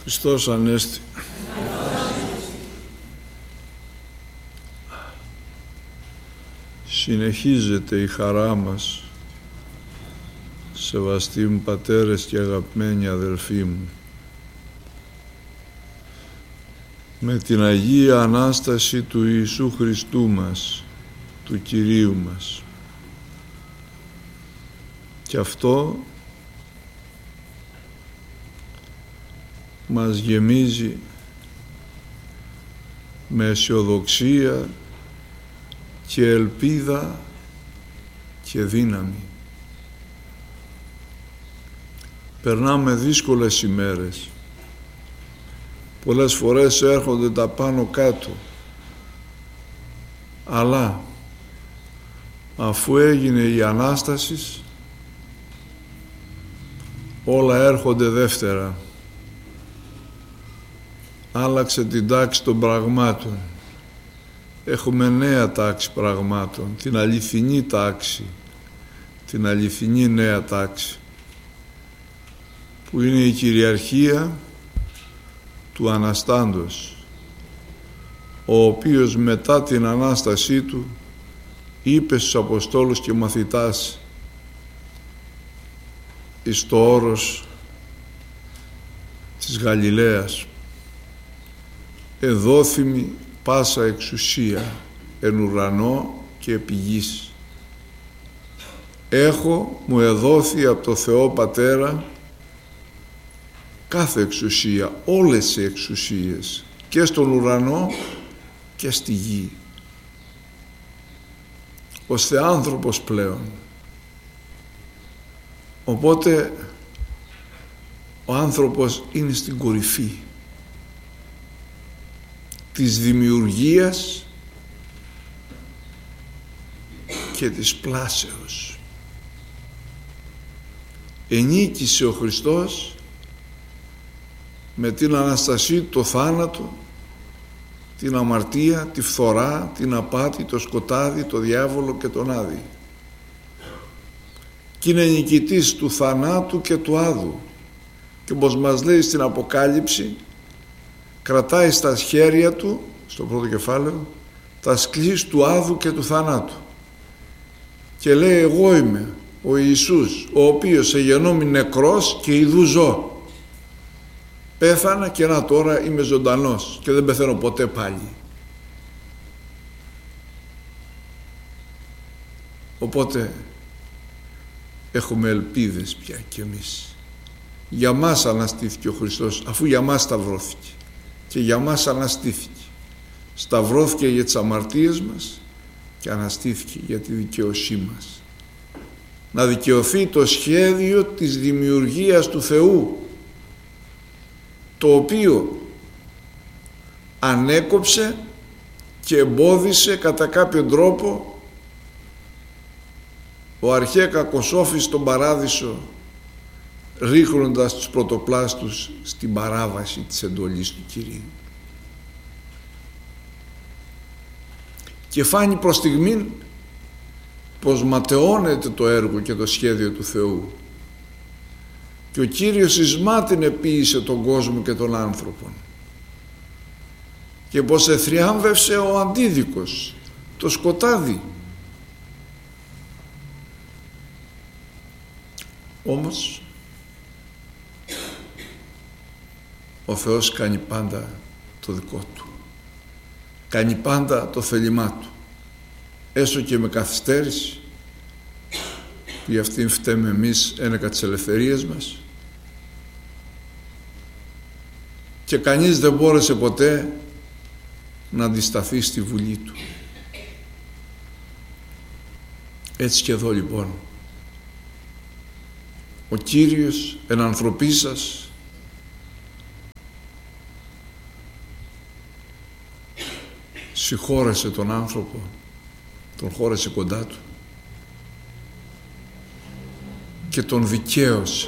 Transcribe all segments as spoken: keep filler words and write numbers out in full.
Χριστός Ανέστη. Συνεχίζεται η χαρά μας, σεβαστοί μου πατέρες και αγαπημένοι αδελφοί μου, με την Αγία Ανάσταση του Ιησού Χριστού μας, του Κυρίου μας. Και αυτό μας γεμίζει με αισιοδοξία και ελπίδα και δύναμη. Περνάμε δύσκολες ημέρες. Πολλές φορές έρχονται τα πάνω κάτω. Αλλά αφού έγινε η Ανάσταση, όλα έρχονται δεύτερα. Άλλαξε την τάξη των πραγμάτων. Έχουμε νέα τάξη πραγμάτων, την αληθινή τάξη, την αληθινή νέα τάξη, που είναι η κυριαρχία του Αναστάντος, ο οποίος μετά την Ανάστασή του είπε στους Αποστόλους και μαθητάς εις το όρος της Γαλιλαίας: «Εδόθημη πάσα εξουσία εν ουρανό και επί γης. Έχω μου εδόθη από το Θεό Πατέρα κάθε εξουσία, όλες οι εξουσίες, και στον ουρανό και στη γη». Ώστε άνθρωπος πλέον. Οπότε ο άνθρωπος είναι στην κορυφή της δημιουργίας και της πλάσεως. Ενίκησε ο Χριστός με την Αναστασή το θάνατο, την αμαρτία, τη φθορά, την απάτη, το σκοτάδι, το διάβολο και τον Άδη. Και είναι νικητής του θανάτου και του άδου. Και όπως μας λέει στην Αποκάλυψη, κρατάει στα χέρια του, στο πρώτο κεφάλαιο, τα σκλής του άδου και του θανάτου. Και λέει: εγώ είμαι ο Ιησούς, ο οποίος εγενόμη νεκρός και ιδού ζω. Πέθανα και να τώρα είμαι ζωντανός και δεν πεθαίνω ποτέ πάλι. Οπότε έχουμε ελπίδες πια κι εμείς. Για μας αναστήθηκε ο Χριστός, αφού για μας σταυρώθηκε. Και για μας αναστήθηκε. Σταυρώθηκε για τις αμαρτίες μας και αναστήθηκε για τη δικαιοσύνη μας. Να δικαιωθεί το σχέδιο της δημιουργίας του Θεού, το οποίο ανέκοψε και εμπόδισε κατά κάποιον τρόπο ο αρχαία κακοσόφης στον παράδεισο, ρίχνοντας τους πρωτοπλάστους στην παράβαση της εντολής του Κυρίου. Και φάνει προς στιγμήν πως ματαιώνεται το έργο και το σχέδιο του Θεού. Και ο Κύριος εις μάτιν επίησε τον κόσμο και τον άνθρωπον. Και πως εθριάμβευσε ο αντίδικος, το σκοτάδι. Όμως ο Θεός κάνει πάντα το δικό του. Κάνει πάντα το θέλημά του. Έστω και με καθυστέρηση, που γι' αυτήν φταίμε εμείς ένεκα τις ελευθερίες μας, και κανείς δεν μπόρεσε ποτέ να αντισταθεί στη βουλή του. Έτσι και εδώ λοιπόν ο Κύριος εν ανθρωπή σας συγχώρεσε τον άνθρωπο, τον χώρεσε κοντά του και τον δικαίωσε.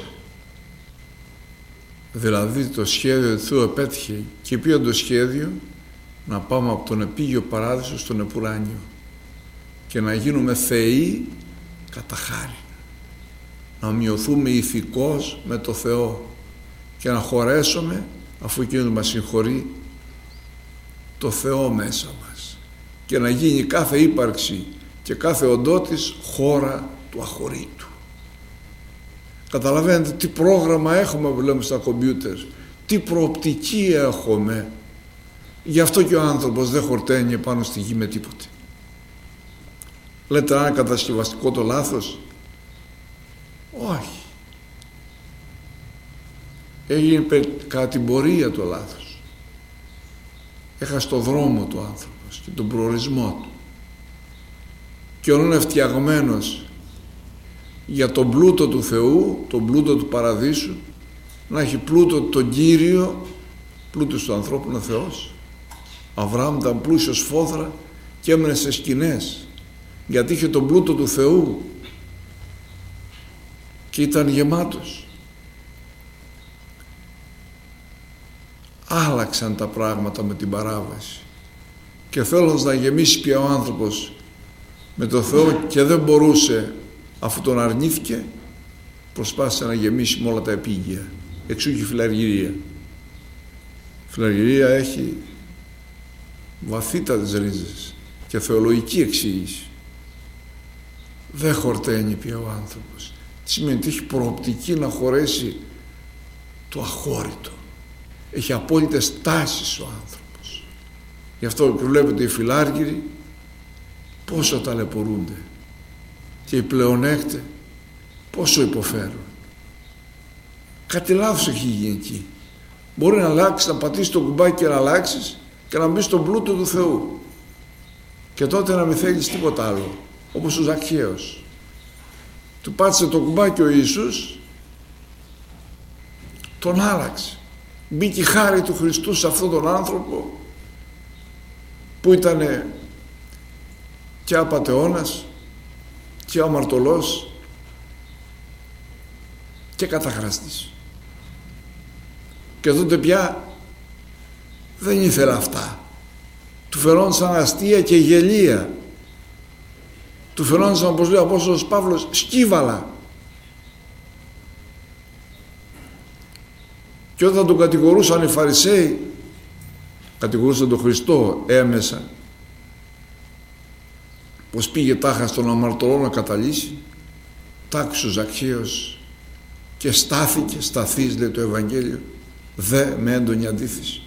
Δηλαδή το σχέδιο του Θεού επέτυχε, και ποιο το σχέδιο? Να πάμε από τον επίγειο παράδεισο στον επουράνιο και να γίνουμε θεοί κατά χάρη, να μειωθούμε ηθικώς με το Θεό και να χωρέσουμε αφού εκείνος μας συγχωρεί, το Θεό μέσα μας και να γίνει κάθε ύπαρξη και κάθε οντότης χώρα του αχωρήτου. Καταλαβαίνετε τι πρόγραμμα έχουμε που λέμε στα κομπιούτερ, τι προοπτική έχουμε. Γι' αυτό και ο άνθρωπος δεν χορταίνει πάνω στη γη με τίποτε. Λέτε να είναι κατασκευαστικό το λάθος? Όχι. Έγινε κατά την πορεία το λάθος. Έχασε το δρόμο του άνθρωπος και τον προορισμό του. Και ο είναι φτιαγμένος για τον πλούτο του Θεού, τον πλούτο του παραδείσου, να έχει πλούτο τον Κύριο, πλούτος του ανθρώπου είναι Θεός. Αβραάμ ήταν πλούσιος φόδρα και έμενε σε σκηνές γιατί είχε τον πλούτο του Θεού και ήταν γεμάτος. Άλλαξαν τα πράγματα με την παράβαση και θέλοντας να γεμίσει πια ο άνθρωπος με το Θεό και δεν μπορούσε, αφού τον αρνήθηκε, προσπάθησε να γεμίσει με όλα τα επίγεια. Εξού και η φιλαργυρία. Η φιλαργυρία έχει βαθύτατες ρίζες και θεολογική εξήγηση. Δεν χορταίνει πια ο άνθρωπος. Τι σημαίνει? Ότι έχει προοπτική να χωρέσει το αχώρητο. Έχει απόλυτες τάσεις ο άνθρωπος. Γι' αυτό και βλέπετε οι φιλάργυροι πόσο ταλαιπωρούνται και οι πλεονέκτες πόσο υποφέρουν. Κάτι λάθος έχει γίνει εκεί. Μπορεί να αλλάξει, να πατήσει το κουμπάκι και να αλλάξεις και να μπει στον πλούτο του Θεού και τότε να μην θέλεις τίποτα άλλο, όπως ο Ζακχαίος. Του πάτησε το κουμπάκι ο Ιησούς, τον άλλαξε. Μπήκε η χάρη του Χριστού σε αυτόν τον άνθρωπο που ήταν και απατεώνας και αμαρτωλός και καταχραστής. Και τότε πια δεν ήθελε αυτά. Του φαινόντουσαν αστεία και γελία. Του φαινόντουσαν, όπως λέει ο Απόστολος Παύλος, σκύβαλα. Και όταν τον κατηγορούσαν οι Φαρισαίοι, κατηγορούσαν τον Χριστό έμεσα, πως πήγε τάχα στον αμαρτωλό να καταλύσει, τ' άκουσε ο Ζακχαίος και στάθηκε, σταθείς λέει το Ευαγγέλιο, δε με έντονη αντίθεση.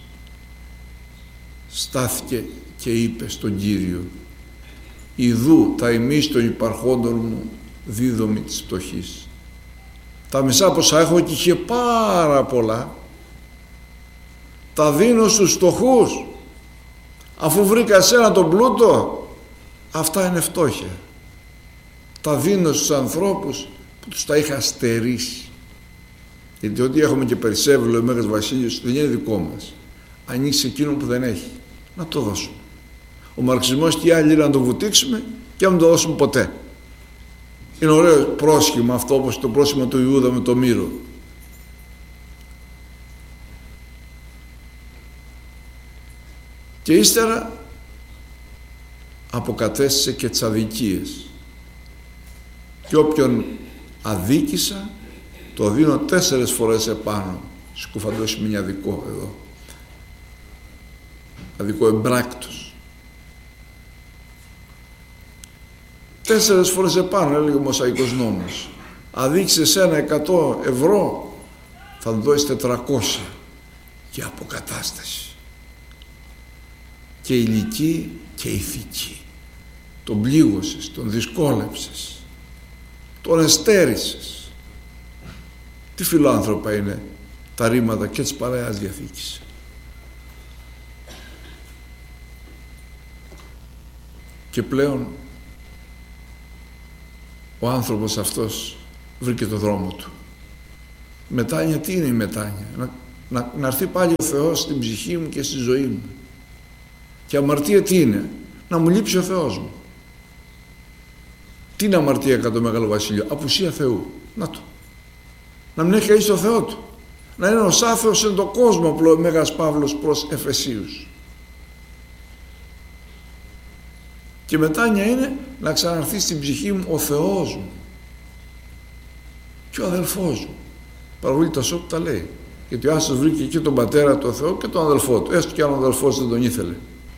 Στάθηκε και είπε στον Κύριο, ιδού τα ημείς των υπαρχόντων μου δίδομη της πτωχής. Τα μισά πόσα έχω και είχε πάρα πολλά, τα δίνω στους φτωχούς. Αφού βρήκα εσένα τον πλούτο, αυτά είναι φτώχεια. Τα δίνω στους ανθρώπους που τους τα είχα στερήσει. Γιατί ό,τι έχουμε και περισσεύει, λέει ο Μέγας Βασίλειος, δεν είναι δικό μας. Ανοίξει εκείνο που δεν έχει, να το δώσουμε. Ο μαρξισμός και οι άλλοι να το βουτήξουμε και να μην το δώσουμε ποτέ. Είναι ωραίο πρόσχημα αυτό, όπως το πρόσχημα του Ιούδα με το μύρο. Και ύστερα αποκατέστησε και τις αδικίες. Και όποιον αδίκησα το δίνω τέσσερες φορές επάνω. Σκουφαντώσει μια αδικό εδώ. Αδικό εμπράκτος. Τέσσερες φορές επάνω, έλεγε ο Μοσαϊκός νόμος. Αδίκησε εσένα εκατό ευρώ, θα του δώσεις τετρακόσια και αποκατάσταση. Και ηλική και ηθική. Τον πλήγωσες, τον δυσκόλεψες, τον εστέρισες. Τι φιλάνθρωπα είναι τα ρήματα και της Παλαιάς Διαθήκης. Και πλέον ο άνθρωπος αυτός βρήκε το δρόμο του. Μετάνοια, τι είναι η μετάνοια? Να, να, να έρθει πάλι ο Θεός στην ψυχή μου και στη ζωή μου. Και αμαρτία τι είναι? Να μου λείψει ο Θεός μου. Τι είναι αμαρτία κατά το Μεγάλο Βασίλειο? Απουσία Θεού. Να το. Να μην έχει κανείς το Θεό του. Να είναι ως άθεος εν το κόσμο, απλό ο Μέγας Παύλος προς Εφεσίους. Και μετάνοια είναι να ξαναρθεί στην ψυχή μου ο Θεός μου και ο αδελφός μου. Παραβολή τα σώπου τα λέει. Γιατί ο Άσος βρήκε εκεί τον πατέρα του Θεό και τον αδελφό του, έστω και αν ο αδελφός δεν τον ήθελε.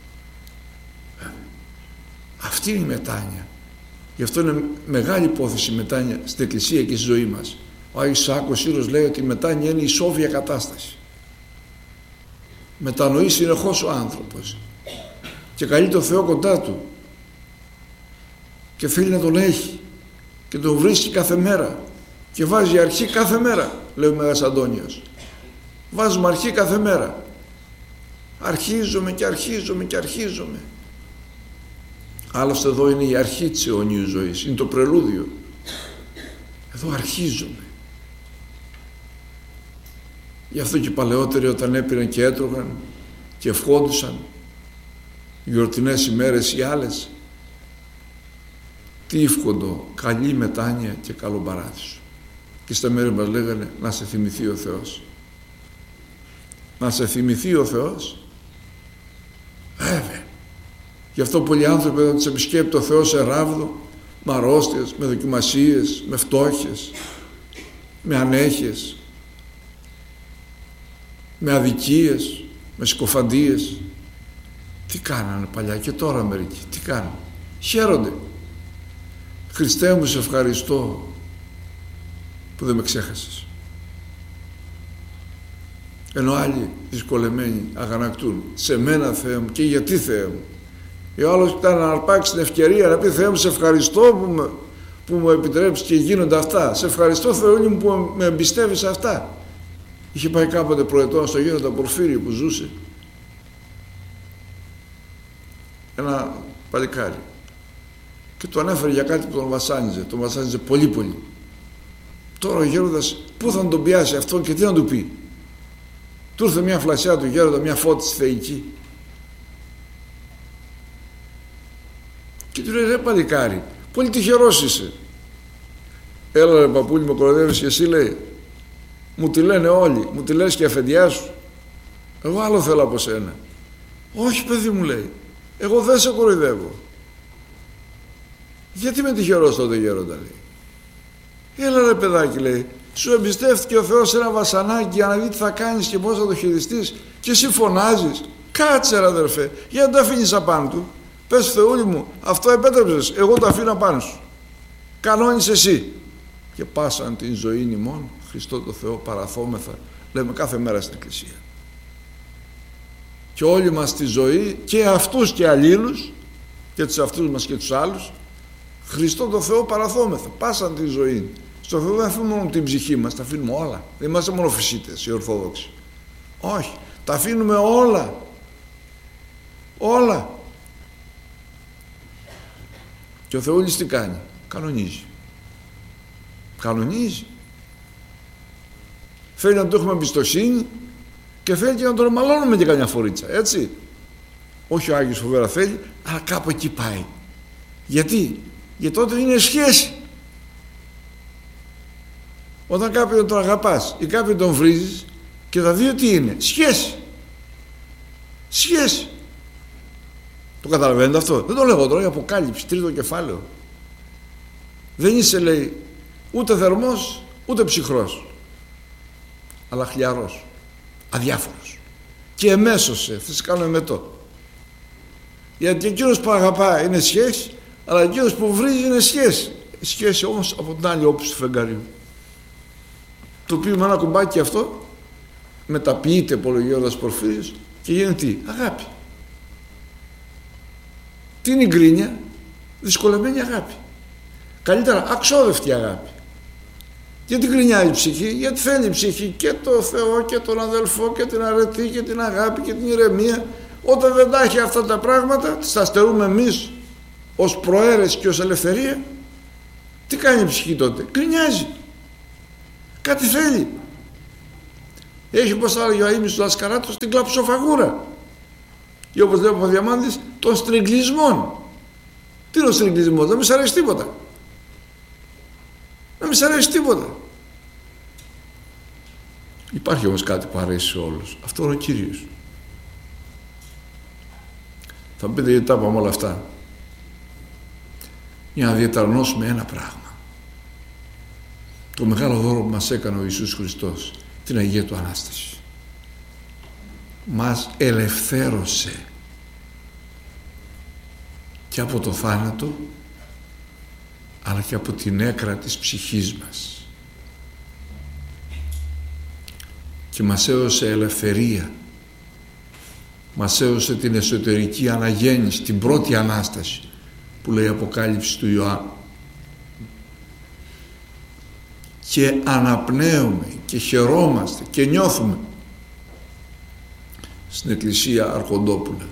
Αυτή είναι η μετάνοια. Γι' αυτό είναι μεγάλη υπόθεση η μετάνοια στην Εκκλησία και στη ζωή μας. Ο Άγιος Σάκος Σύρος λέει ότι η μετάνοια είναι η σόβια κατάσταση. Μετανοεί συνεχώς ο άνθρωπος και καλεί τον Θεό κοντά του και θέλει να τον έχει και τον βρίσκει κάθε μέρα και βάζει αρχή κάθε μέρα, λέει ο Μέγας Αντώνιος. Βάζουμε αρχή κάθε μέρα. Αρχίζομαι και αρχίζομαι και αρχίζομαι. Άλλωστε εδώ είναι η αρχή της αιωνίου ζωής, είναι το πρελούδιο. Εδώ αρχίζουμε. Γι' αυτό και οι παλαιότεροι όταν έπαιρναν και έτρωγαν και ευχόντουσαν γιορτινές ημέρες ή άλλες, τι εύχοντο, καλή μετάνοια και καλό παράδεισο. Και στα μέρη μας λέγανε να σε θυμηθεί ο Θεός. Να σε θυμηθεί ο Θεός. Βέβαια. Γι' αυτό πολλοί άνθρωποι όταν τους επισκέπτει ο Θεός σε ράβδο, με αρρώστιες, με δοκιμασίες, με φτώχειες, με ανέχειες, με αδικίες, με συκοφαντίες. Τι κάνανε παλιά και τώρα μερικοί, τι κάνανε. Χαίρονται. Χριστέ μου, σε ευχαριστώ που δεν με ξέχασες. Ενώ άλλοι δυσκολεμένοι αγανακτούν, σε μένα Θεέ μου, και γιατί Θεέ μου. Ο άλλος ήταν να αρπάξει την ευκαιρία να πει Θεέ μου, σε ευχαριστώ που, με, που μου επιτρέψεις και γίνονται αυτά. Σε ευχαριστώ Θεούλη μου που με εμπιστεύεις αυτά. Είχε πάει κάποτε προετών στο γέροντα Πορφύριο που ζούσε ένα παλικάρι και του ανέφερε για κάτι που τον βασάνιζε. Τον βασάνιζε πολύ πολύ. Τώρα ο γέροντας πού θα τον πιάσει αυτόν και τι να του πει. Του ήρθε μια φλασιά του γέροντα, μια φώτιση θεϊκή και του λέει ρε παλικάρι, πολύ τυχερός είσαι. Έλα ρε παππούλη, με κοροϊδεύεις και εσύ, λέει. Μου τη λένε όλοι, μου τη λες και αφεντιά σου. Εγώ άλλο θέλω από σένα. Όχι παιδί μου, λέει, εγώ δεν σε κοροϊδεύω. Γιατί με τυχερός τότε γέροντα, λέει. Έλα ρε παιδάκι, λέει, σου εμπιστεύτηκε ο Θεός ένα βασανάκι για να δει τι θα κάνεις και πώς θα το χειριστείς και εσύ φωνάζεις. Κάτσε ρε αδερφέ, γιατί το αφήνεις απάνω του. Πες Θεούλη μου, αυτό επέτρεψες, εγώ το αφήνω απάνω σου. Κανόνεις εσύ. Και πάσαν την ζωή ημών, Χριστό το Θεό παραθόμεθα, λέμε κάθε μέρα στην Εκκλησία. Και όλοι μας τη ζωή, και αυτούς και αλλήλους, και τους αυτούς μας και τους άλλους, Χριστό το Θεό παραθόμεθα, πάσαν τη ζωή. Στο Θεό δεν αφήνουμε μόνο την ψυχή μας, τα αφήνουμε όλα. Δεν είμαστε μόνο φυσίτες οι Ορθόδοξοι. Όχι, τα αφήνουμε όλα. Όλα. Και ο Θεούλης τι κάνει? Κανονίζει. Κανονίζει. Θέλει να του έχουμε εμπιστοσύνη και θέλει και να τον μαλώνουμε και καμιά φορίτσα, έτσι. Όχι ο Άγιος φοβερά θέλει, αλλά κάπου εκεί πάει. Γιατί? Γιατί τότε είναι σχέση. Όταν κάποιον τον αγαπάς ή κάποιον τον βρίζεις και τα δύο τι είναι? Σχέση. Σχέση. Το καταλαβαίνετε αυτό? Δεν το λέω τώρα, η Αποκάλυψη, τρίτο κεφάλαιο. Δεν είσαι, λέει, ούτε θερμός ούτε ψυχρός, αλλά χλιαρός, αδιάφορος. Και εμέσωσε, θα σε κάνω εμετό. Γιατί εκείνος που αγαπά είναι σχέση, αλλά εκείνος που βρίζει είναι σχέση. Σχέση όμως από την άλλη όψη του φεγγαριού. Το οποίο με ένα κουμπάκι αυτό μεταποιείται υπολογιώντας Πορφύριος και γίνεται τι? Αγάπη. Τι είναι η γκρίνια? Δυσκολεμένη αγάπη. Καλύτερα αξόδευτη αγάπη. Γιατί γκρινιάζει η ψυχή? Γιατί θέλει η ψυχή και το Θεό και τον αδελφό και την αρετή και την αγάπη και την ηρεμία. Όταν δεν τα έχει αυτά τα πράγματα, τα στερούμε εμείς ως προαίρεση και ως ελευθερία. Τι κάνει η ψυχή τότε? Γκρινιάζει. Κάτι θέλει. Έχει, όπως θα έλεγε ο Αΐμις του Λασκαράτος, την κλαψοφαγούρα. Ή όπως λέει ο Παπαδιαμάντης, των στριγκλισμών. Τι είναι ο στριγκλισμός? Δεν μη σ' αρέσει τίποτα. Δεν μη σ' αρέσει τίποτα. Υπάρχει όμως κάτι που αρέσει σε όλους. Αυτό είναι ο Κύριος. Θα μου πείτε γιατί τα είπαμε όλα αυτά? Για να διαταρανώσουμε ένα πράγμα. Το μεγάλο δώρο που μας έκανε ο Ιησούς Χριστός. την Αγία Του Ανάσταση. Μας ελευθέρωσε και από το θάνατο, αλλά και από την έκρα της ψυχής μας, και μας έδωσε ελευθερία, μας έδωσε την εσωτερική αναγέννηση, την πρώτη Ανάσταση που λέει η Αποκάλυψη του Ιωάννου, και αναπνέουμε και χαιρόμαστε και νιώθουμε στην Εκκλησία Αρχοντόπουλα.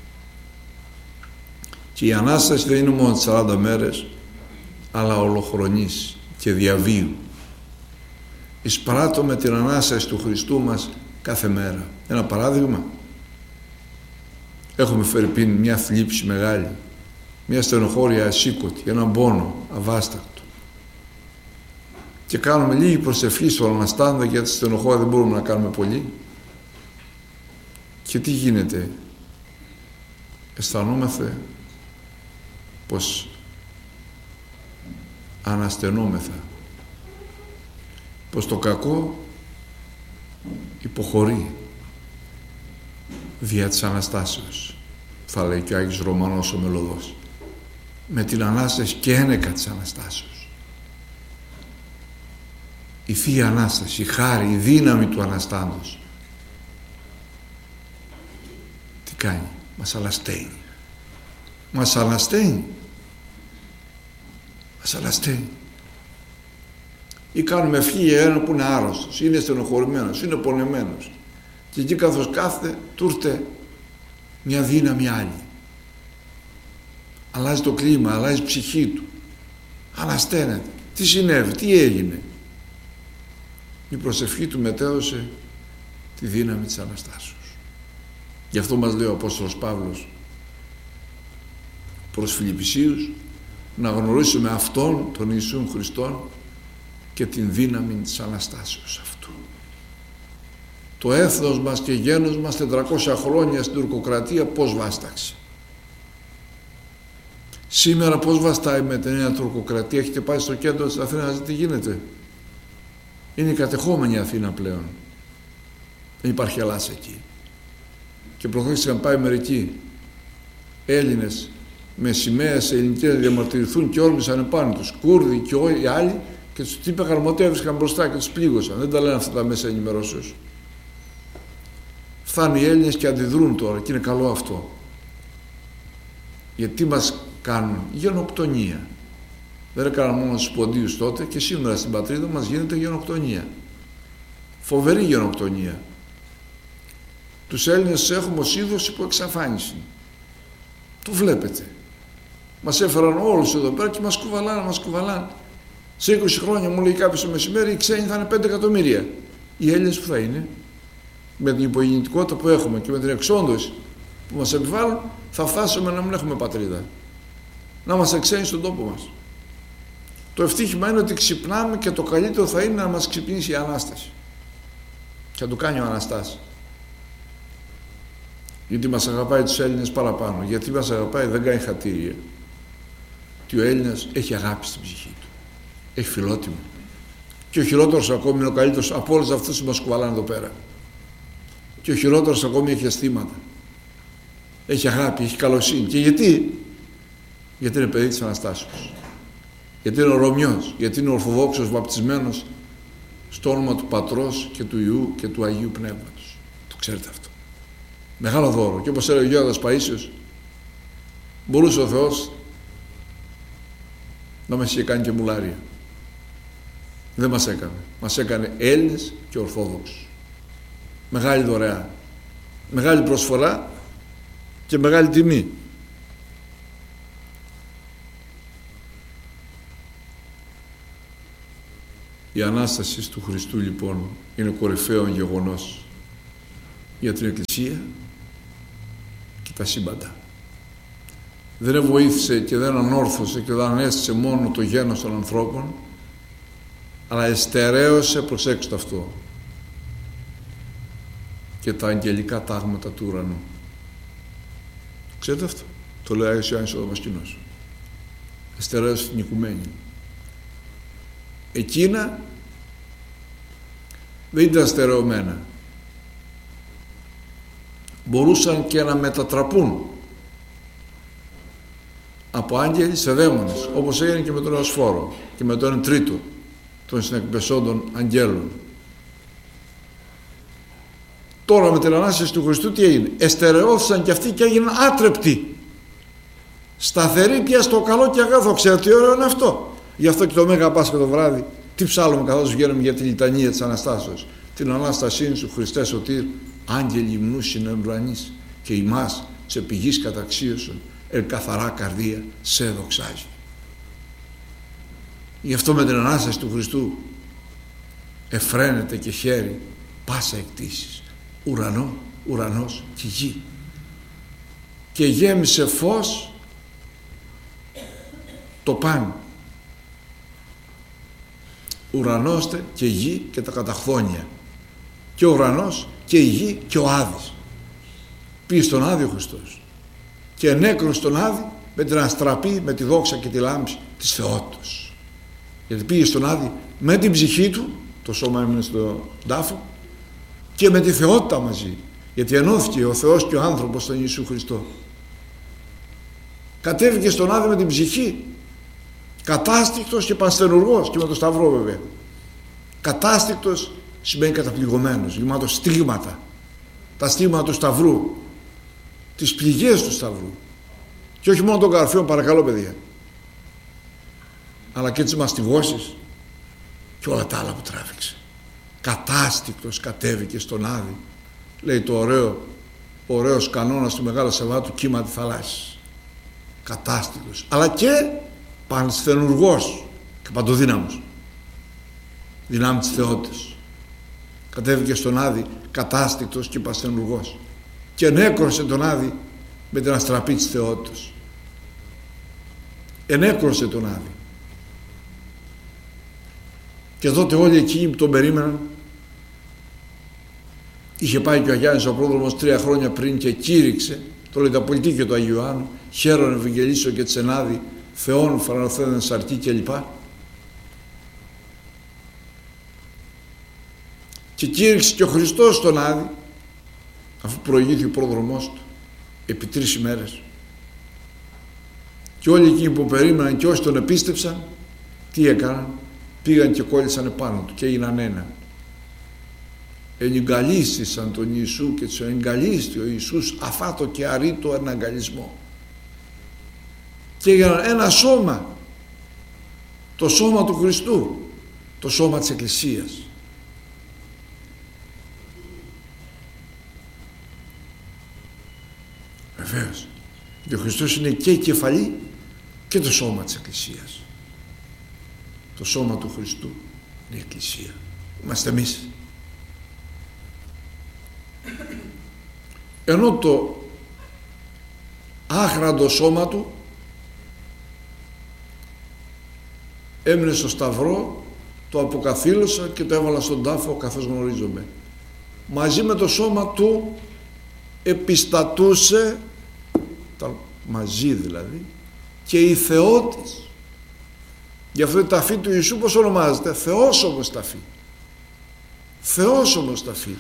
Και η Ανάσταση δεν είναι μόνο τις σαράντα μέρες, αλλά ολοχρονής και διαβίου. Εισπράττουμε την Ανάσταση του Χριστού μας κάθε μέρα. Ένα παράδειγμα: έχουμε φερειπίν μια θλίψη μεγάλη, μια στενοχώρια ασήκωτη, έναν πόνο αβάστακτο, και κάνουμε λίγη προσευχή στον Αναστάντα, γιατί στη στενοχώρια δεν μπορούμε να κάνουμε πολύ. Και τι γίνεται? Αισθανόμαστε πως αναστενόμεθα, πως το κακό υποχωρεί δια της Αναστάσεως, θα λέει και ο Άγιος Ρωμανός ο Μελωδός, με την Ανάσταση και ένεκα της Αναστάσεως. Η Θεία Ανάσταση, η χάρη, η δύναμη του Αναστάντος τι κάνει? Μας ανασταίνει. Μας ανασταίνει. Μας ανασταίνει. Ή κάνουμε ευχή για έναν που είναι άρρωστος, είναι στενοχωρημένος, είναι πονεμένος, και εκεί καθώς κάθεται του ήρθε μια δύναμη άλλη. Αλλάζει το κλίμα, αλλάζει η ψυχή του, ανασταίνεται. Τι συνέβη, τι έγινε? Η προσευχή του μετέδωσε τη δύναμη της Αναστάσεως. Γι' αυτό μας λέει ο Απόστολος Παύλος προς Φιλιππισίους να γνωρίσουμε Αυτόν τον Ιησούν Χριστόν και την δύναμη της Αναστάσεως αυτού. Το έθνος μας και γένος μας τετρακόσια χρόνια στην τουρκοκρατία πώς βάσταξε? Σήμερα πώς βαστάει με την νέα τουρκοκρατία? Έχετε πάει στο κέντρο της Αθήνας να δείτε τι γίνεται? Είναι η κατεχόμενη Αθήνα πλέον. Δεν υπάρχει Ελλάς εκεί. Και προχθές είχαν πάει μερικοί Έλληνες με σημαίες ελληνικές να διαμαρτυρηθούν και όρμησαν επάνω τους, Κούρδοι και όλοι οι άλλοι, και τους τύποι γαρμοτεύτηκαν μπροστά και τους πλήγωσαν. Δεν τα λένε αυτά τα μέσα ενημερώσεως. Φτάνουν οι Έλληνες και αντιδρούν τώρα, και είναι καλό αυτό. Γιατί μας κάνουν? Γενοκτονία. Δεν έκαναν μόνο στους ποντίους τότε, και σήμερα στην πατρίδα μας γίνεται γενοκτονία. Φοβερή γενοκτονία. Τους Έλληνες έχουμε ως είδος υπό εξαφάνιση. Το βλέπετε. Μας έφεραν όλους εδώ πέρα και μας κουβαλάνε, μας κουβαλάνε. Σε είκοσι χρόνια, μου λέει κάποιος το μεσημέρι, οι ξένοι θα είναι πέντε εκατομμύρια. Οι Έλληνες που θα είναι? Με την υπογεννητικότητα που έχουμε και με την εξόντωση που μας επιβάλλουν, θα φτάσουμε να μην έχουμε πατρίδα. Να είμαστε ξένοι στον τόπο μας. Το ευτύχημα είναι ότι ξυπνάμε, και το καλύτερο θα είναι να μας ξυπνήσει η Ανάσταση. Και να το κάνει ο Αναστάς. Γιατί μας αγαπάει τους Έλληνες παραπάνω. Γιατί μας αγαπάει? Δεν κάνει χατήρια. Και ο Έλληνας έχει αγάπη στην ψυχή του. Έχει φιλότιμο. Και ο χειρότερος ακόμη είναι ο καλύτερος από όλους αυτούς που μας κουβαλάνε εδώ πέρα. Και ο χειρότερος ακόμη έχει αισθήματα. Έχει αγάπη, έχει καλοσύνη. Και γιατί? Γιατί είναι παιδί της Αναστάσεως. Γιατί είναι Ρωμιός. Γιατί είναι Ορθοδόξος βαπτισμένος στο όνομα του Πατρός και του Υιού και του Αγίου Πνεύματος. Το ξέρετε αυτό. Μεγάλο δώρο. Και όπως έλεγε ο Γέροντας Παΐσιος, μπορούσε ο Θεός να μας είχε κάνει και μουλάρια. Δεν μας έκανε. Μας έκανε Έλληνες και Ορθόδοξους. Μεγάλη δωρεά. Μεγάλη προσφορά και μεγάλη τιμή. Η Ανάσταση του Χριστού λοιπόν είναι κορυφαίο γεγονός για την Εκκλησία και τα σύμπαντα. Δεν βοήθησε και δεν ανόρθωσε και δεν ανέστησε μόνο το γένος των ανθρώπων, αλλά εστερέωσε, προσέξτε αυτό, και τα αγγελικά τάγματα του ουρανού. Ξέρετε αυτό? Το λέει ο Άγιος Ιωάννης ο Δαμασκηνός. Εστερέωσε την οικουμένη. Εκείνα δεν ήταν στερεωμένα. Μπορούσαν και να μετατραπούν από άγγελοι σε δαίμονες, όπως έγινε και με τον Εωσφόρο και με τον τρίτο των συνεκπεσόντων αγγέλων. Τώρα με την Ανάσταση του Χριστού τι έγινε? Εστερεώθησαν και αυτοί και έγιναν άτρεπτοι, σταθεροί πια στο καλό και αγαθό. Ξέρετε τι ωραίο είναι αυτό? Γι' αυτό και το Μέγα Πάσχα το βράδυ τι ψάλλουμε καθώς βγαίνουμε για τη λιτανία της Αναστάσεως? Την Ανάστασή σου Χριστέ σωτήρ, άγγελοι υμνούσιν εν ουρανής, και ημάς σε πηγής καταξίωσον εν καθαρά καρδία σε δοξάζει. Γι' αυτό με την Ανάσταση του Χριστού εφραίνεται και χαίρει πάσα εκτίσεις, ουρανό, ουρανός και γη, και γέμισε φως το παν, ουρανός και γη και τα καταχθόνια, και ο ουρανός και η γη και ο Άδης. Πήγε στον Άδη ο Χριστός και ενέκρωσε τον Άδη με την αστραπή, με τη δόξα και τη λάμψη της θεότητος. Γιατί πήγε στον Άδη με την ψυχή του, το σώμα έμεινε στον τάφο, και με τη θεότητα μαζί, γιατί ενώθηκε ο Θεός και ο άνθρωπος στον Ιησού Χριστό. Κατέβηκε στον Άδη με την ψυχή, κατάστικτος και πανστενουργός, και με το Σταυρό βέβαια. Κατάστικτος σημαίνει καταπληγωμένος, γεμάτος στίγματα, τα στίγματα του Σταυρού, τις πληγές του Σταυρού, και όχι μόνο των καρφίων, παρακαλώ παιδιά, αλλά και τις μαστιγώσεις και όλα τα άλλα που τράβηξε. Κατάστικτος κατέβηκε στον Άδη, λέει το ωραίο, ωραίος κανόνας του Μεγάλου Σαββάτου, κύμα τη θαλάσσης. Κατάστικτος, αλλά και πανσθενουργός και παντοδύναμος, δυνάμει της θεότητας. Κατέβηκε στον Άδη κατάστικτος και πανσθενουργός, και ενέκρωσε τον Άδη με την αστραπή της θεότητας. Ενέκρωσε τον Άδη. Και τότε όλοι εκείνοι που τον περίμεναν, είχε πάει και ο Αγιάννης ο πρόδρομος τρία χρόνια πριν και κήρυξε, το λέει τα πολιτική του Αγίου Ιωάννου, χαίρον Ευαγγελίσω και τσενάδι, Θεόν φαρανοθένεν σαρτή κλπ. Και κήρυξε και ο Χριστός στον Άδη, αφού προηγήθη ο πρόδρομός του επί τρεις ημέρες. Και όλοι εκείνοι που περίμεναν και όσοι τον επίστεψαν, τι έκαναν? Πήγαν και κόλλησαν επάνω του και έγιναν ένα. Ενυγκαλίστησαν τον Ιησού και τους εγκαλίστη ο Ιησούς αφάτο και αρήτο εναγκαλισμό. Και έγιναν ένα σώμα, το σώμα του Χριστού, το σώμα της Εκκλησίας. Βεβαίως, γιατί ο Χριστός είναι και η κεφαλή και το σώμα της Εκκλησίας. Το σώμα του Χριστού είναι η Εκκλησία. Είμαστε εμείς. Ενώ το άχραντο σώμα του έμεινε στο Σταυρό, το αποκαθήλωσα και το έβαλα στον τάφο καθώς γνωρίζομαι. Μαζί με το σώμα του επιστατούσε, τα, μαζί δηλαδή, και η θεότης. Γι' αυτό η ταφή του Ιησού πώς ονομάζεται? Θεόσωμος ταφή. Θεόσωμος ταφή.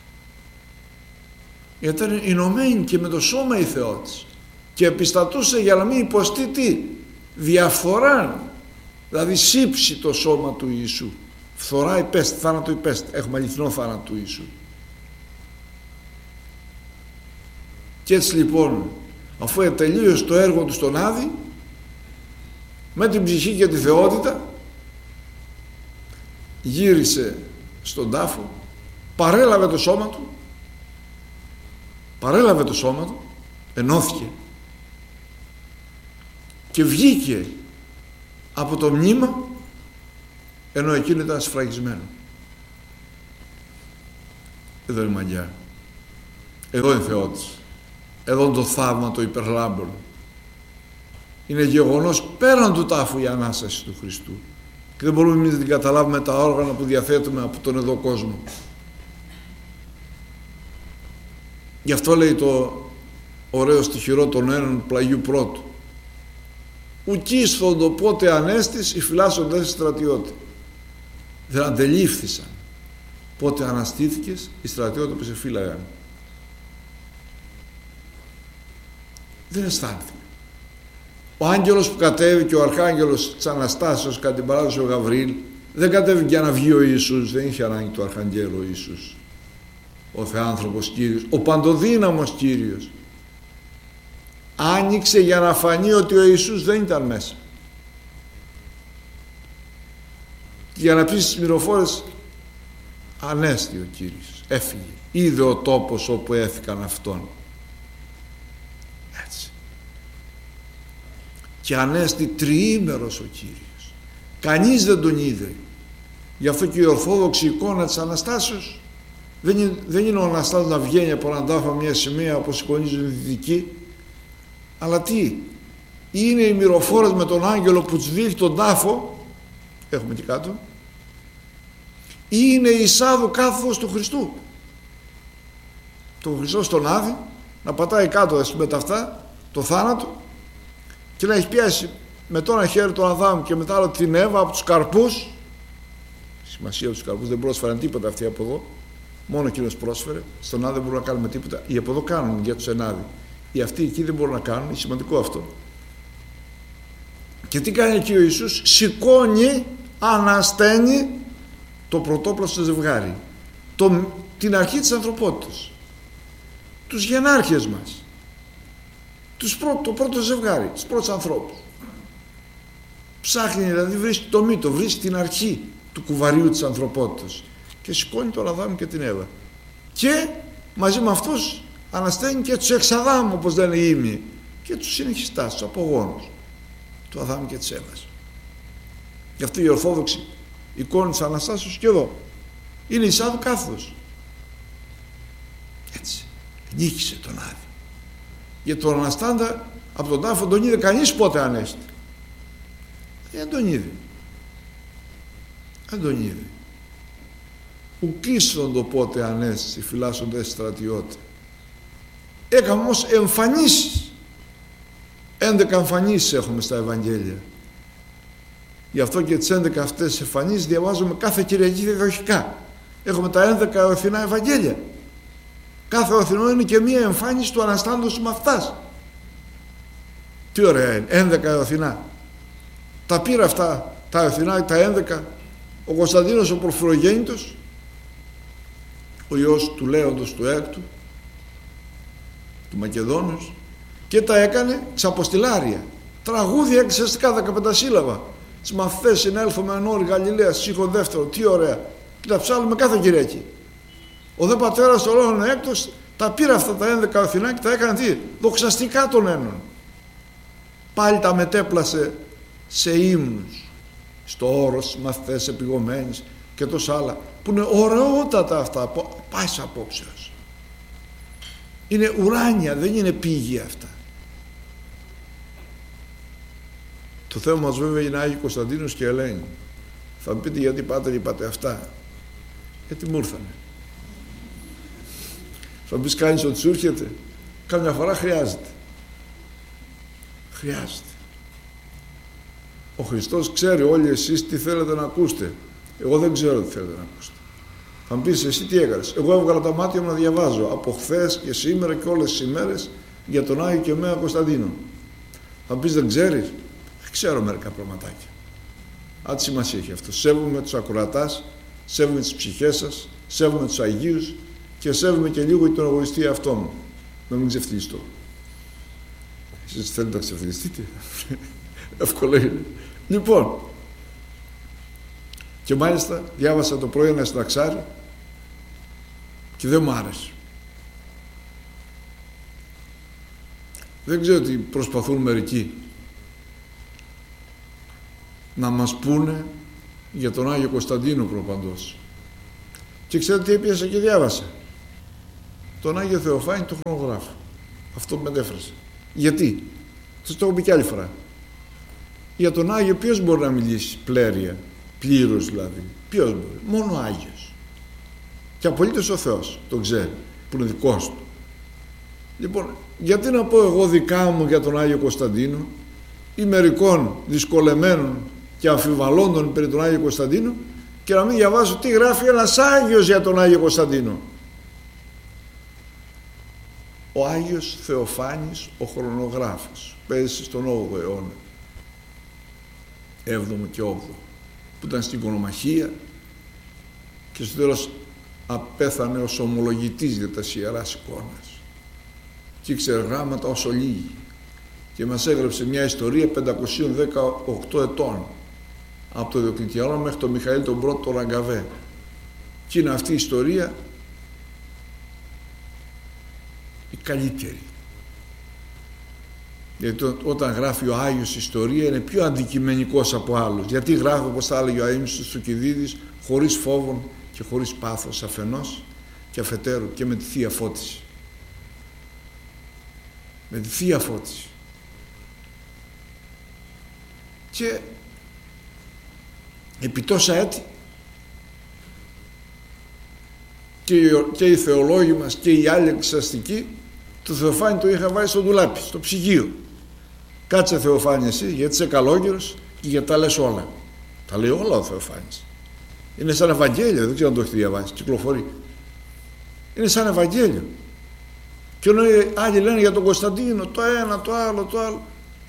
Γιατί ήταν ενωμένη και με το σώμα η θεότης και επιστατούσε για να μην υποστεί τι? Διαφθορά. Δηλαδή σύψει το σώμα του Ιησού. Φθορά υπέστη, θάνατο υπέστη. Έχουμε αληθινό θάνατο του Ιησού. Και έτσι λοιπόν, αφού ετελείωσε το έργο του στον Άδη, με την ψυχή και τη θεότητα, γύρισε στον τάφο, παρέλαβε το σώμα του, παρέλαβε το σώμα του, ενώθηκε και βγήκε από το μνήμα, ενώ εκείνο ήταν σφραγισμένο. Εδώ είναι η μαγιά, εδώ είναι θεότης, εδώ είναι το θαύμα το υπερλάμπρο. Είναι γεγονός πέραν του τάφου η Ανάσταση του Χριστού και δεν μπορούμε εμείς να την καταλάβουμε τα όργανα που διαθέτουμε από τον εδώ κόσμο. Γι' αυτό λέει το ωραίο στιχηρό των Ένων πλαγιού πρώτου, ουκίσθοντο πότε ανέστης οι φυλάσσοντες στρατιώτη. Δεν αντελήφθησαν Πότε αναστήθηκες, οι στρατιώτες σε φύλαγαν. Δεν αισθάνθηκε. Ο άγγελος που κατέβηκε, ο αρχάγγελος της Αναστάσεως, κατά την παράδοση ο Γαβριήλ, δεν κατέβηκε για να βγει ο Ιησούς, δεν είχε ανάγκη του αρχαγγέλου ο Ιησούς. Ο Θεάνθρωπος Κύριος, ο παντοδύναμος Κύριος, άνοιξε για να φανεί ότι ο Ιησούς δεν ήταν μέσα. Και για να πει στις μυροφόρες, ανέστη ο Κύριος, έφυγε, είδε ο τόπος όπου έθηκαν αυτόν. Έτσι. Και ανέστη τριήμερος ο Κύριος, κανείς δεν τον είδε. Γι' αυτό και η ορθόδοξη εικόνα της Αναστάσεως δεν είναι, δεν είναι ο Αναστάς να βγαίνει από έναν τάφο μια σημαία όπως σηκωνίζουν οι δυτικοί, αλλά τι είναι οι μυροφόρες με τον άγγελο που τους δείχνει τον τάφο, έχουμε και κάτω, ή είναι η εισάδου κάθοδος του Χριστού, το Χριστό στον Άδη να πατάει κάτω με τα αυτά το θάνατο και να έχει πιάσει με το ένα χέρι τον Αδάμ και μετά άλλο την Εύα από τους καρπούς. Σημασία τους καρπούς, δεν πρόσφεραν τίποτα αυτοί από εδώ, μόνο εκείνος πρόσφερε. Στον Άδη δεν μπορούν να κάνουμε τίποτα, οι από εδώ κάνουν για τους ενάδη, οι αυτοί εκεί δεν μπορούν να κάνουν, είναι σημαντικό αυτό. Και τι κάνει εκεί ο Ιησούς? Σηκώνει, ανασταίνει το πρωτόπλαστο ζευγάρι, το, την αρχή της ανθρωπότητας, τους γενάρχες μας, τους πρω, το πρώτο ζευγάρι, τους πρώτους ανθρώπους. Ψάχνει, δηλαδή βρίσκει το μύτο, βρίσκει την αρχή του κουβαρίου της ανθρωπότητας και σηκώνει τον Αδάμ και την Εύα και μαζί με αυτούς ανασταίνει και τους εξαδάμ, όπως λένε οι ήμιοι, και τους συνεχιστάς, τους απογόνους του Αδάμ και της Εύας. Γι' αυτό η ορθόδοξη εικόνα της Αναστάσεως και εδώ είναι η εισάδου κάθοδος. Έτσι νίκησε τον Άδη. Γιατί τον Αναστάντα από τον τάφο τον είδε κανείς πότε ανέστη. Δεν τον είδε. Δεν τον είδε. Ουκίσον το πότε ανέστη φυλάσσοντες στρατιώτε. Έκαμε όμως εμφανίσεις. έντεκα εμφανίσεις έχουμε στα Ευαγγέλια. Γι' αυτό και τις έντεκα αυτές εμφανίσεις διαβάζουμε κάθε Κυριακή διαδοχικά. Έχουμε τα έντεκα οθινά Ευαγγέλια. Κάθε οθινό είναι και μία εμφάνιση του Αναστάντος με αυτάς. Τι ωραία είναι, έντεκα οθινά. Τα πήρα αυτά τα οθινά, τα έντεκα, ο Κωνσταντίνος ο Πορφυρογέννητος, ο ιός του Λέοντος του Έκτου, του Μακεδόνος, και τα έκανε ξαποστηλάρια. Τραγούδια εξαιρετικά δεκαπεντασύλλαβα. Τις μαθητές συνέλθουμε εν όρη Γαλιλαίας, σύγχρονο δεύτερο, τι ωραία. Και τα ψάλουμε κάθε Κυριακή. Ο δε πατέρας του Λόγων Έκτος τα πήρε αυτά τα έντεκα οθινά και τα έκανε τι? Δοξαστικά των ένων. Πάλι τα μετέπλασε σε ύμνους, στο όρος, μαθητές επιγωμένες και τόσα άλλα, που είναι ωραιότατα αυτά, πάσης απόψεως. Είναι ουράνια, δεν είναι πήγη αυτά. Το θέμα μας βέβαια είναι Άγιοι Κωνσταντίνος και Ελένη. Θα μου πείτε γιατί πάτε είπατε αυτά? Γιατί μου ήρθανε. Θα μου πεις κάνεις ότι σου έρχεται? Κάμια φορά χρειάζεται. Χρειάζεται. Ο Χριστός ξέρει όλοι εσείς τι θέλετε να ακούσετε. Εγώ δεν ξέρω τι θέλετε να ακούσετε. Θα μου πεις εσύ τι έκανες? Εγώ έβγαλα τα μάτια μου να διαβάζω από χθες και σήμερα και όλες τις ημέρες για τον Άγιο και Μέα Κωνσταντίνο. Θα μου πεις δεν ξέρεις? Δεν ξέρω μερικά πραγματάκια. Άντε σημασία έχει αυτό. Σέβομαι τους ακροατάς, σέβομαι τις ψυχές σας, σέβομαι τους Αγίους και σέβομαι και λίγο τον εγωιστή αυτό μου. Να μην ξεφτυλιστώ. Εσείς θέλετε να ξεφτυλιστείτε? Εύκολο είναι. Λοιπόν, και μάλιστα διάβασα το πρωί ένα συνταξάρι και δεν μου άρεσε. Δεν ξέρω τι προσπαθούν μερικοί να μας πούνε για τον Άγιο Κωνσταντίνο προπαντός. Και ξέρετε τι έπιασα και διάβασα? Τον Άγιο Θεοφάνη τον χρονογράφο. Αυτό που μετέφρασε. Γιατί? Σας το έχω πει κι άλλη φορά. Για τον Άγιο ποιος μπορεί να μιλήσει πλέρια, πλήρως δηλαδή? Ποιος μπορεί? Μόνο ο Άγιος. Και απολύτως ο Θεός τον ξέρει, που είναι δικός του. Λοιπόν, γιατί να πω εγώ δικά μου για τον Άγιο Κωνσταντίνο ή μερικών δυσκολεμένων και αμφιβαλώντων περί τον Άγιο Κωνσταντίνο και να μην διαβάζω τι γράφει ένας Άγιος για τον Άγιο Κωνσταντίνο. Ο Άγιος Θεοφάνης ο χρονογράφος, πέρασε στον όγδοο αιώνα, έβδομο και όγδοο, που ήταν στην οικονομαχία και στο τέλος απέθανε ως ομολογητής για τα Ιεράς Εικόνας και ήξερε γράμματα όσο λίγοι και μας έγραψε μια ιστορία πεντακόσια δεκαοκτώ ετών, από το Διοκλητιανό μέχρι τον Μιχαήλ τον Πρώτο το Ραγκαβέ, και είναι αυτή η ιστορία η καλύτερη, γιατί όταν γράφει ο Άγιος ιστορία είναι πιο αντικειμενικός από άλλους, γιατί γράφει, όπως θα έλεγε ο Αείμνηστος Θουκυδίδης, χωρίς φόβον και χωρίς πάθος αφενός και αφετέρου και με τη Θεία Φώτιση, με τη Θεία Φώτιση. Και επί τόσα έτη και οι, και οι θεολόγοι μας και οι άλλοι εξαστικοί το Θεοφάνη το είχα βάλει στο ντουλάπι, στο ψυγείο. Κάτσε Θεοφάνη εσύ, γιατί είσαι καλόγερος και γιατί τα λες όλα. Τα λέει όλα ο Θεοφάνης. Είναι σαν Ευαγγέλιο, δεν ξέρω αν το έχετε διαβάσει, κυκλοφορεί. Είναι σαν Ευαγγέλιο. Και ενώ οι άλλοι λένε για τον Κωνσταντίνο το ένα, το άλλο, το άλλο,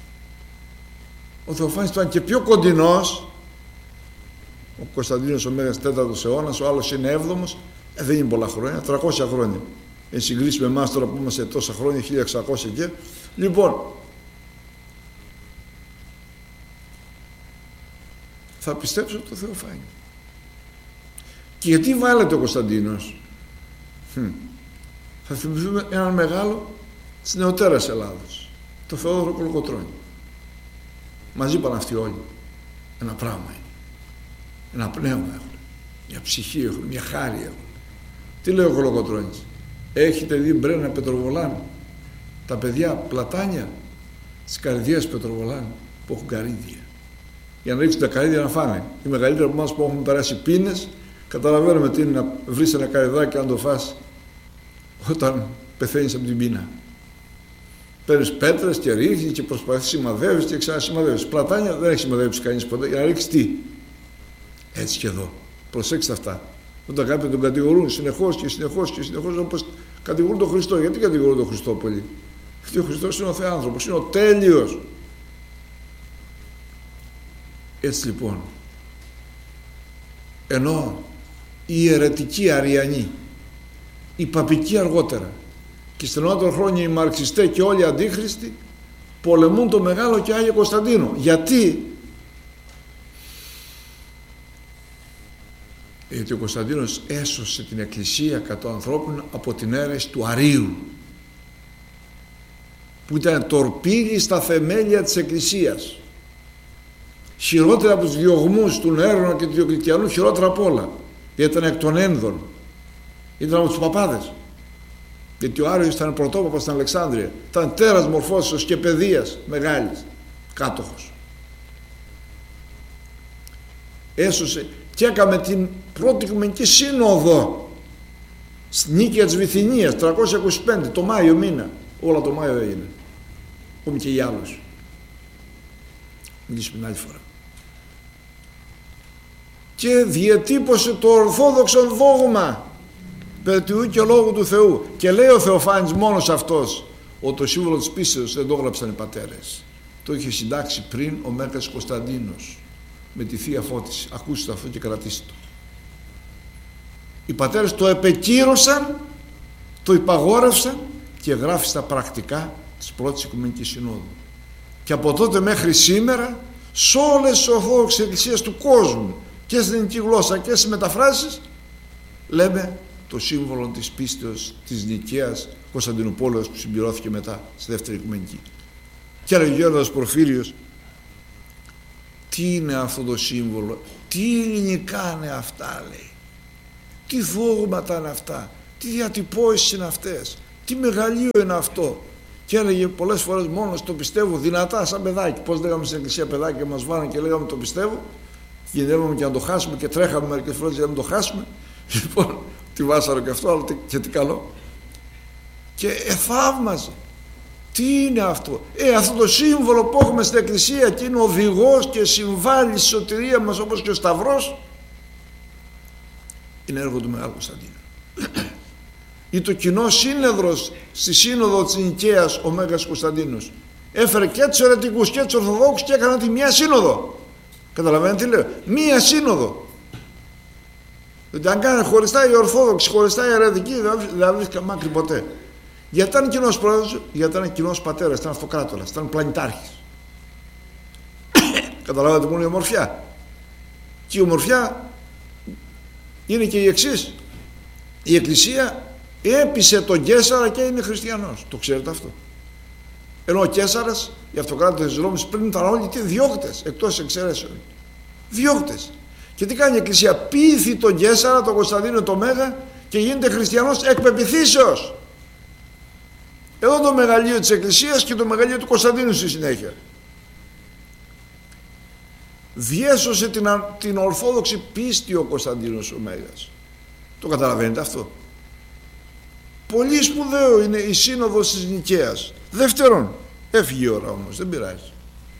ο Θεοφάνης ήταν και πιο κοντινός. Ο Κωνσταντίνος ο Μέγας τέταρτος αιώνας, ο άλλος είναι έβδομος, ε, δεν είναι πολλά χρόνια, τριακόσια χρόνια. Εν συγκρίση με εμάς τώρα που είμαστε τόσα χρόνια, χίλια εξακόσια και. Λοιπόν, θα πιστέψω το Θεοφάνη. Και γιατί βάλετε ο Κωνσταντίνος? Hm. Θα θυμηθούμε έναν μεγάλο της νεωτέρας Ελλάδος, το Θεόδωρο Κολοκοτρώνη. Μας είπαν αυτοί όλοι, ένα πράγμα είναι, ένα πνεύμα έχουν, μια ψυχή έχουν, μια χάρη έχουν. Τι λέει ο Κολοκοτρώνης? Έχετε δει μπρένα Πετροβολάνη, τα παιδιά πλατάνια της καρδιάς Πετροβολάνη που έχουν καρύδια, για να ρίξουν τα καρύδια να φάνε. Οι μεγαλύτεροι από εμάς που έχουν περάσει πίνες καταλαβαίνουμε τι είναι να βρεις ένα καρυδάκι να το φας όταν πεθαίνεις από την πείνα. Παίρνεις πέτρες και ρίχνεις και προσπαθείς σημαδεύεις και ξανασημαδεύεις. Πλατάνια δεν έχει σημαδεύσει κανείς ποτέ, για να ρίξεις τι? Έτσι και εδώ. Προσέξτε αυτά. Όταν κάποιοι τον κατηγορούν συνεχώς και συνεχώς και συνεχώς, όπως κατηγορούν τον Χριστό. Γιατί κατηγορούν τον Χριστό πολύ? Γιατί ο Χριστός είναι ο Θεάνθρωπος, είναι ο τέλειος. Έτσι λοιπόν, ενώ οι αιρετικοί Αριανοί, οι παπικοί αργότερα και στενότερα χρόνια οι μαρξιστές και όλοι οι αντίχριστοι πολεμούν το Μεγάλο και Άγιο Κωνσταντίνο. Γιατί? Γιατί ο Κωνσταντίνος έσωσε την Εκκλησία κατά ανθρώπων από την αίρεση του Αρείου, που ήταν τορπίλη στα θεμέλια της Εκκλησίας, χειρότερα από τους διωγμούς του Νέρονα και του Διοκλητιανού, χειρότερα απ' όλα, γιατί ήταν εκ των ένδων, ήταν από τους παπάδες. Γιατί ο Άριος ήταν πρωτόπαπας στην Αλεξάνδρεια, ήταν τέρας μορφώσεως και παιδείας μεγάλης, κάτοχος. Έσωσε και έκαμε την πρώτη Οικουμενική Σύνοδο στην Νίκαια της Βυθινίας τριακόσια είκοσι πέντε, το Μάιο μήνα. Όλα το Μάιο έγινε. Ακόμη και οι άλλους. Μιλήσουμε την άλλη φορά. Και διατύπωσε το ορθόδοξο δόγμα περί του Υιού και Λόγου του Θεού. Και λέει ο Θεοφάνης μόνος αυτός ότι το σύμβολο της πίστεως δεν το έγραψαν οι πατέρες. Το είχε συντάξει πριν ο Μέγας Κωνσταντίνος με τη Θεία Φώτιση. Ακούστε αυτό και κρατήστε το. Οι πατέρες το επεκύρωσαν, το υπαγόρευσαν και γράφει στα πρακτικά της πρώτης Οικουμενικής Συνόδου. Και από τότε μέχρι σήμερα σε όλες τις ορθόδοξες εκκλησίες του κόσμου και στην ελληνική γλώσσα και στις μεταφράσεις λέμε το σύμβολο της πίστεως της Νικαίας Κωνσταντινούπολεως που συμπληρώθηκε μετά στη δεύτερη Οικουμενική. Και έλεγε ο Γέροντας Πορφύριος, τι είναι αυτό το σύμβολο, τι ελληνικά είναι αυτά, λέει, τι δόγματα είναι αυτά, τι διατυπώσεις είναι αυτές, τι μεγαλείο είναι αυτό. Και έλεγε πολλές φορές μόνος το πιστεύω, δυνατά σαν παιδάκι. Πώς λέγαμε στην εκκλησία παιδάκι και μας βάνανε και λέγαμε το πιστεύω, κινδυνεύαμε και να το χάσουμε και τρέχαμε μερικές φορές για να το χάσουμε. Λοιπόν, τι βάσαρο και αυτό, αλλά και τι καλό. Και εθαύμαζε. Τι είναι αυτό? Ε, αυτό το σύμβολο που έχουμε στην εκκλησία και είναι οδηγός και συμβάλλει στη σωτηρία μας όπως και ο Σταυρός. Είναι έργο του Μεγάλου Κωνσταντίνου. Ή το κοινό σύνεδρο στη σύνοδο της Νικαίας ο Μέγας Κωνσταντίνος έφερε και τους αιρετικούς και τους Ορθοδόξους και έκανε τη μία σύνοδο. Καταλαβαίνετε τι λέω? Μία σύνοδο. Γιατί αν κάνει χωριστά οι Ορθόδοξοι, χωριστά οι αιρετικοί, δεν βρίσκαν μάκρυ ποτέ. Γιατί ήταν κοινός πρόεδρος, γιατί ήταν κοινός πατέρας, ήταν αυτοκράτορας, ήταν πλανητάρχης. Καταλάβατε μόνο η ομορφιά. Και η ομορφιά είναι και η εξής. Η Εκκλησία έπεισε τον Καίσαρα και είναι χριστιανός. Το ξέρετε αυτό? Ενώ ο Καίσαρας, οι αυτοκράτορες της Ρώμης πριν ήταν όλοι τι διώκτες, εκτός εξαιρέσεων. Διώκτες. Και τι κάνει η Εκκλησία? Πείθει τον Καίσαρα, τον Κωνσταντίνο το Μέγα και γίνεται χριστιανός εκ πεποιθήσεως. Εδώ το μεγαλείο της Εκκλησίας και το μεγαλείο του Κωνσταντίνου στη συνέχεια. Διέσωσε την, την ορθόδοξη πίστη ο Κωνσταντίνος ο Μέγας. Το καταλαβαίνετε αυτό? Πολύ σπουδαίο είναι η σύνοδος της Νικαίας. Δεύτερον, έφυγε η ώρα όμως, δεν πειράζει.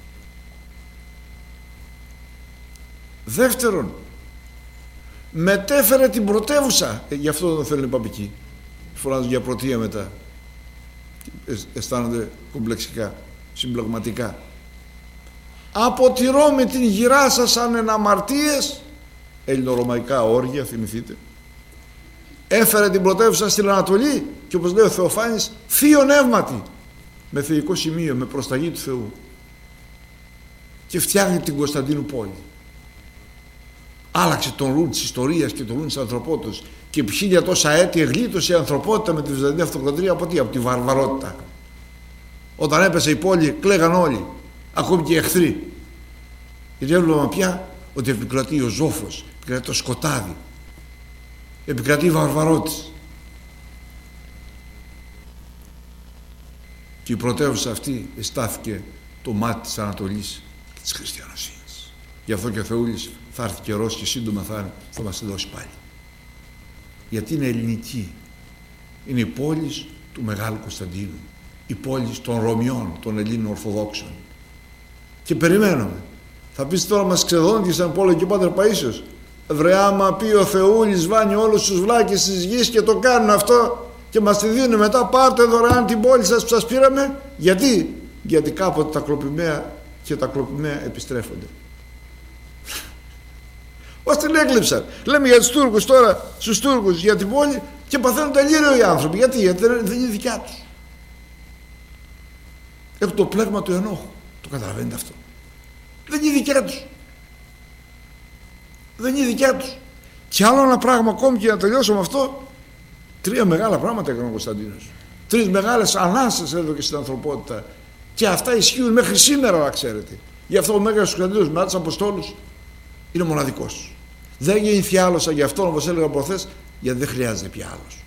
Δεύτερον, μετέφερε την πρωτεύουσα. Ε, γι' αυτό δεν θέλουν οι παπικοί. Φωνάζουν για πρωτεία μετά. Ε, αισθάνονται κομπλεξικά, συμπλεγματικά. Από τη Ρώμη την γυράσα σαν εναμαρτίες, ελληνορωμαϊκά όργια, θυμηθείτε. Έφερε την πρωτεύουσα στην Ανατολή και όπως λέει ο Θεοφάνης, θείο νεύματι, με θεϊκό σημείο, με προσταγή του Θεού. Και φτιάχνει την Κωνσταντίνου πόλη. Άλλαξε τον ρου της ιστορίας και τον ρου της ανθρωπότητας και επί χίλια τόσα έτη εγλίτωσε η ανθρωπότητα με τη Βυζαντινή Αυτοκρατορία από τι? Από τη βαρβαρότητα. Όταν έπεσε η πόλη κλαίγαν όλοι, ακόμη και οι εχθροί. Γιατί έβλεπαμε πια ότι επικρατεί ο ζόφος, επικρατεί το σκοτάδι, επικρατεί η βαρβαρότητα. Και η πρωτεύουσα αυτή εστάθηκε το μάτι της Ανατολής και της χριστιανοσύνης. Γι' αυτό και ο Θεούλης θα έρθει καιρός και σύντομα θα, θα μας τη δώσει πάλι. Γιατί είναι ελληνική. Είναι η πόλη του Μεγάλου Κωνσταντίνου, η πόλη των Ρωμιών, των Ελλήνων Ορθοδόξων. Και περιμένουμε. Θα πεις τώρα μας ξεδώνει σαν πόλο και ο Πάτερ Παΐσιος. Βρε, άμα πει ο Θεούλης βάνει όλους τους βλάκες της γης και το κάνουν αυτό και μας τη δίνουν μετά, πάρτε δωρεάν την πόλη σας που σας πήραμε. Γιατί? Γιατί κάποτε τα κλοπημαία και τα κλοπημαία επιστρέφονται. Ως την έκλειψαν. Λέμε για τους Τούρκους τώρα, στους Τούρκους για την πόλη και παθαίνουν τελείω οι άνθρωποι. Γιατί? Γιατί δεν είναι δικιά τους. Έχουν το πλέγμα του ενόχου. Το καταλαβαίνετε αυτό? Δεν είναι δικιά τους. Δεν είναι δικιά τους. Και άλλο ένα πράγμα ακόμη, και να τελειώσω με αυτό. Τρία μεγάλα πράγματα έκανε ο Κωνσταντίνος. Τρεις μεγάλες ανάσες έδωκε στην ανθρωπότητα. Και αυτά ισχύουν μέχρι σήμερα, να ξέρετε. Γι' αυτό ο Μέγας Κωνσταντίνος μετά τους Αποστόλους είναι μοναδικός. Δεν γεννηθεί άλλος σαν γι' αυτό, όπως έλεγα προχθές, γιατί δεν χρειάζεται πια άλλος.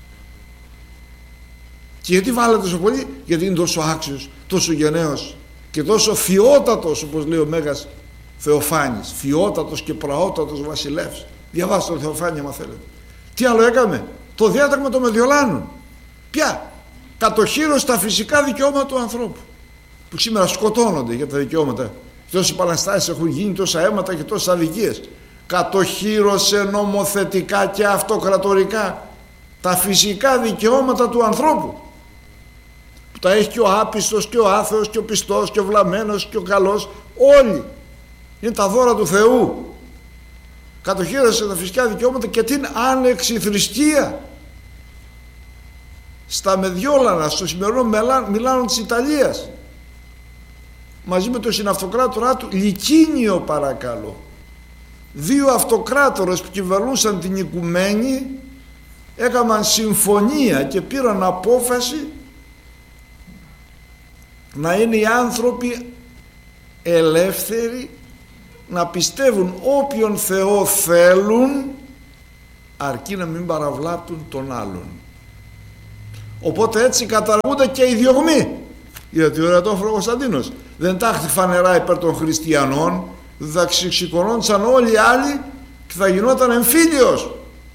Και γιατί βάλετε τόσο πολύ? Γιατί είναι τόσο άξιος, τόσο γενναίος και τόσο φιότατος, όπως λέει ο Μέγας Θεοφάνης. Φιότατος και πραότατος βασιλεύς. Διαβάστε τον Θεοφάνη άμα θέλετε. Τι άλλο έκαμε? Το διάταγμα των Μεδιολάνων. Ποια? Κατοχύρωσε τα φυσικά δικαιώματα του ανθρώπου. Που σήμερα σκοτώνονται για τα δικαιώματα. Τόσες επαναστάσεις έχουν γίνει, τόσα αίματα και τόσες αδικίες. Κατοχύρωσε νομοθετικά και αυτοκρατορικά τα φυσικά δικαιώματα του ανθρώπου. Που τα έχει και ο άπιστος και ο άθεος και ο πιστός και ο βλαμμένος και ο καλός. Όλοι. Είναι τα δώρα του Θεού. Κατοχύρωσε τα φυσικά δικαιώματα και την άνεξη θρησκεία. Στα Μεδιόλανα, στο σημερινό Μιλάνο της Ιταλίας, μαζί με τον συναυτοκράτορά του Λικίνιο, παρακαλώ, δύο αυτοκράτορες που κυβερνούσαν την οικουμένη έκαναν συμφωνία και πήραν απόφαση να είναι οι άνθρωποι ελεύθεροι να πιστεύουν όποιον Θεό θέλουν, αρκεί να μην παραβλάπτουν τον άλλον. Οπότε έτσι καταργούνται και οι διωγμοί. Γιατί ωραία το έφερε ο Κωνσταντίνος. Δεν τάχθη φανερά υπέρ των χριστιανών, θα ξεσηκωνόντουσαν όλοι οι άλλοι και θα γινόταν εμφύλιος.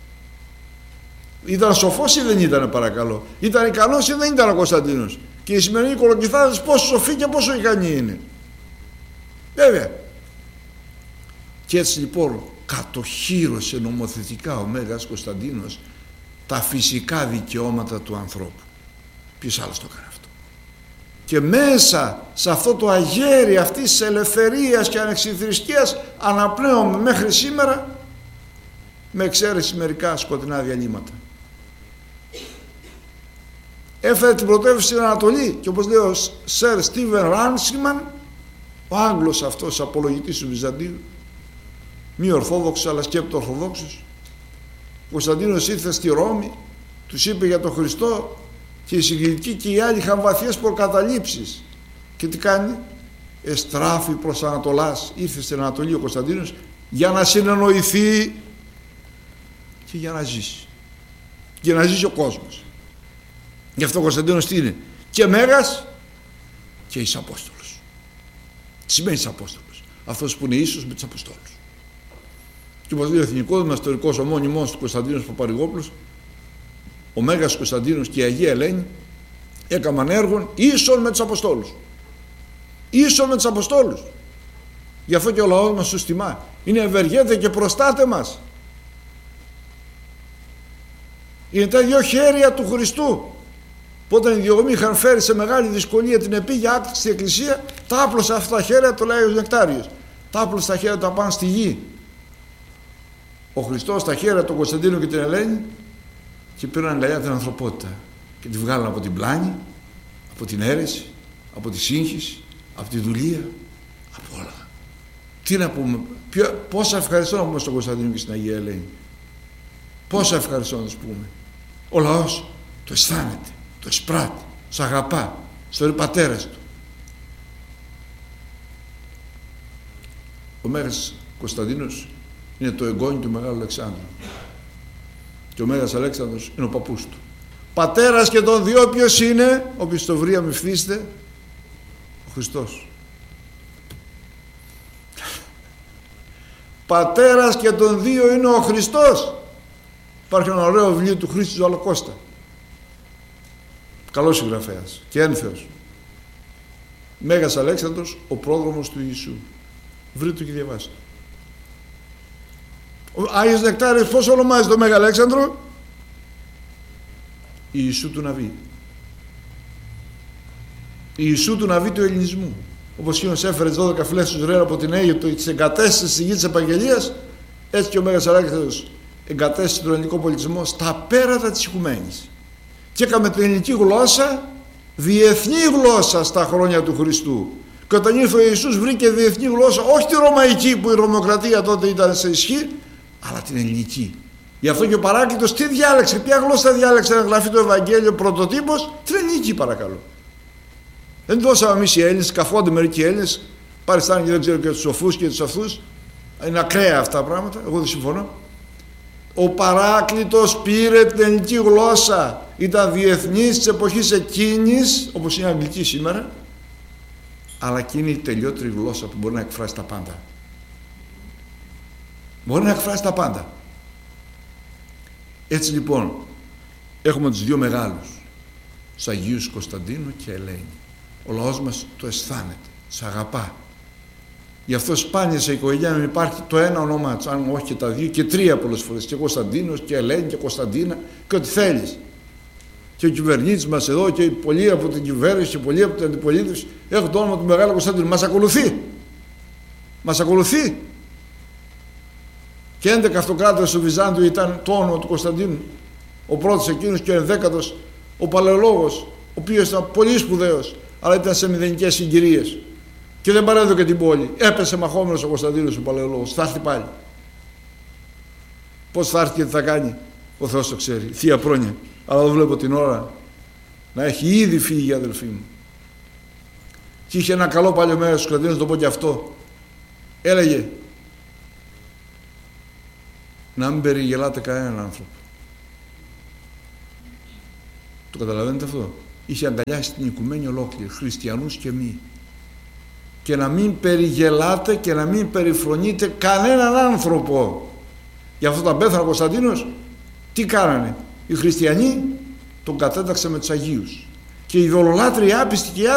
Ήταν σοφός ή δεν ήταν, παρακαλώ? Ήταν ικανός ή δεν ήταν ο Κωνσταντίνος? Και οι σημερινοί κολοκυθάδες πόσο σοφοί και πόσο ικανοί είναι. Βέβαια. Και έτσι λοιπόν κατοχύρωσε νομοθετικά ο Μέγας Κωνσταντίνος τα φυσικά δικαιώματα του ανθρώπου. Ποιος άλλος το έκανε αυτό? Και μέσα σε αυτό το αγέρι αυτής της ελευθερίας και ανεξιθρησκείας αναπνέουμε μέχρι σήμερα, με εξαίρεση μερικά σκοτεινά διαλύματα. Έφερε την πρωτεύουσα στην Ανατολή και, όπως λέει ο Σερ Στίβεν Ράνσιμαν, ο Άγγλος αυτός απολογητής του Βυζαντίου, μη ορθόδοξος αλλά σκέπτο ορθοδόξος, ο Κωνσταντίνος ήρθε στη Ρώμη, τους είπε για τον Χριστό και οι συγκριτικοί και οι άλλοι είχαν βαθιές προκαταλήψεις. Και τι κάνει? Εστράφει προς Ανατολάς. Ήρθε στην Ανατολή ο Κωνσταντίνος για να συνεννοηθεί και για να ζήσει. Για να ζήσει ο κόσμος. Γι' αυτό ο Κωνσταντίνος τι είναι? Και Μέγας και εις Απόστολος. Τι σημαίνει εις Απόστολος? Αυτός που είναι ίσος με τους Αποστόλους. Και όπως λέει ο εθνικός μας ιστορικός ομώνυμός του Κωνσταντίνος Παπαρηγόπουλος, ο Μέγας Κωνσταντίνος και η Αγία Ελένη έκαναν έργον ίσον με τους Αποστόλους. Ίσον με τους Αποστόλους. Γι' αυτό και ο λαός μας τους τιμά. Είναι ευεργέτε και προστάτε μας. Είναι τα δυο χέρια του Χριστού. Που όταν οι διωγμοί είχαν φέρει σε μεγάλη δυσκολία την επίγεια άκτηση στην εκκλησία, τα άπλωσε αυτά τα χέρια, το λέει ο Νεκτάριος. Τα άπλωσε τα χέρια τα πάνω στη γη. Ο Χριστός στα χέρια του Κωνσταντίνου και την Ελένη και πήραν αγκαλιά την ανθρωπότητα και τη βγάλαν από την πλάνη, από την αίρεση, από τη σύγχυση, από τη δουλεία, από όλα. Τι να πούμε, ποιο, πόσα ευχαριστώ να πούμε στον Κωνσταντίνο και στην Αγία Ελένη. Πόσα ευχαριστώ να τους πούμε. Ο λαός το αισθάνεται, το εισπράττει, τους αγαπά, στο ρε πατέρας του. Ο Μέγας Κωνσταντίνος είναι το εγγόνι του Μεγάλου Αλεξάνδρου και ο Μέγας Αλέξανδρος είναι ο παππούς του. Πατέρας και των δυο ποιος είναι? Όποιος το βρει αμυφθήστε, ο Χριστός. Πατέρας και των δύο είναι ο Χριστός. Υπάρχει ένα ωραίο βιβλίο του Χρήστου Ζαλοκώστα, καλός συγγραφέας και ένθεος. Μέγας Αλέξανδρος, ο πρόδρομος του Ιησού. Βρείτε το και διαβάστε. Ο Άγιος Νεκτάριος πώς ονομάζει το Μέγα Αλέξανδρο? Ιησού του Ναβί. Ιησού του Ναβί του ελληνισμού. Όπως εκείνος έφερε τις δώδεκα φυλές του Ισραήλ από την Αίγυπτο και τις εγκατέστησε στη γη της Επαγγελίας, έτσι και ο Μέγας Αλέξανδρος εγκατέστησε τον ελληνικό πολιτισμό στα πέρατα της οικουμένης και έκαμε την ελληνική γλώσσα διεθνή γλώσσα στα χρόνια του Χριστού. Και όταν ήρθε ο Ιησούς βρήκε διεθνή γλώσσα, όχι τη ρωμαϊκή που η Ρωμοκρατία τότε ήταν σε ισχύ, αλλά την ελληνική. Γι' αυτό και ο Παράκλητος τι διάλεξε, ποια γλώσσα διάλεξε να γραφεί το Ευαγγέλιο πρωτοτύπος? Την ελληνική, παρακαλώ. Δεν δώσαμε εμείς οι Έλληνες, καφόνται μερικοί Έλληνες, παριστάνε και δεν ξέρω και τους σοφούς και τους αυτούς. Είναι ακραία αυτά τα πράγματα, εγώ δεν συμφωνώ. Ο Παράκλητος πήρε την ελληνική γλώσσα, ήταν διεθνής της εποχής εκείνης, όπως είναι η αγγλική σήμερα, αλλά και είναι η τελειότερη γλώσσα που μπορεί να εκφράσει τα πάντα. Μπορεί να εκφράσει τα πάντα. Έτσι λοιπόν έχουμε τους δύο μεγάλους, τους Αγίους Κωνσταντίνο και Ελένη. Ο λαός μας το αισθάνεται, τους αγαπά. Γι' αυτό σπάνια σε οικογένεια υπάρχει το ένα όνομά του, αν όχι και τα δύο, και τρία πολλές φορές. Και Κωνσταντίνος και Ελένη και Κωνσταντίνα και ό,τι θέλεις. Και ο κυβερνήτης μας εδώ και πολλοί από την κυβέρνηση και πολλοί από την αντιπολίτευση έχουν το όνομα του Μεγάλου Κωνσταντίνου. Μας ακολουθεί. Μας ακολουθεί. Και έντεκα αυτοκράτορες του Βυζάντιου ήταν το όνομα του Κωνσταντίνου. Ο πρώτος εκείνος και ο ενδέκατος ο Παλαιολόγος, ο οποίος ήταν πολύ σπουδαίος, αλλά ήταν σε μηδενικές συγκυρίες. Και δεν παρέδωκε την πόλη. Έπεσε μαχόμενος ο Κωνσταντίνος ο Παλαιολόγος. Θα έρθει πάλι. Πώς θα έρθει και τι θα κάνει, ο Θεός το ξέρει. Θεία πρόνοια. Αλλά δεν βλέπω την ώρα να έχει ήδη φύγει η αδελφή μου. Και είχε ένα καλό παλιό μέρος του Κωνσταντίνου, το πω και αυτό. Έλεγε να μην περιγελάτε κανέναν άνθρωπο. Το καταλαβαίνετε αυτό? Είχε αγκαλιάσει την οικουμένη ολόκληρη, χριστιανούς και μη. Και να μην περιγελάτε και να μην περιφρονείτε κανέναν άνθρωπο. Γι' αυτό τα πέθανε ο Κωνσταντίνος. Τι κάνανε? Οι χριστιανοί τον κατέταξαν με τους Αγίους. Και οι ειδωλολάτροι άπιστοι και